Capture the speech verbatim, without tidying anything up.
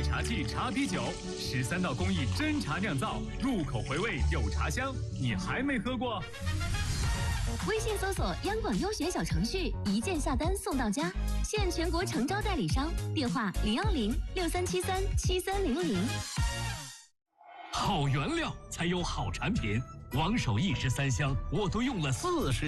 茶器茶啤酒，十三道工艺真茶酿造，入口回味有茶香。你还没喝过？ 微信搜索央广优选小程序，一键下单送到家，现全国诚招代理商，电话零幺零六三七三七三零零。 好原料才有好产品，王守一石三香我都用了四十